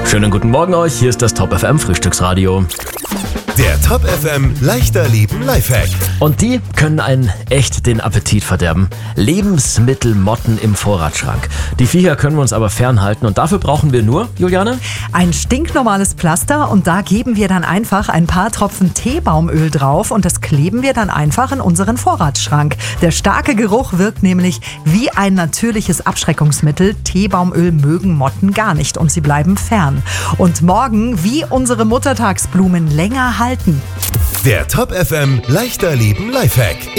Schönen guten Morgen euch, hier ist das Top FM Frühstücksradio. Der Top FM leichter Leben Lifehack. Und die können einen echt den Appetit verderben. Lebensmittelmotten im Vorratsschrank. Die Viecher können wir uns aber fernhalten und dafür brauchen wir nur, Juliane? Ein stinknormales Pflaster und da geben wir dann einfach ein paar Tropfen Teebaumöl drauf und das kleben wir dann einfach in unseren Vorratsschrank. Der starke Geruch wirkt nämlich wie ein natürliches Abschreckungsmittel. Teebaumöl mögen Motten gar nicht und sie bleiben fern. Und morgen wie unsere Muttertagsblumen länger halten. Der Top FM leichter Leben Lifehack.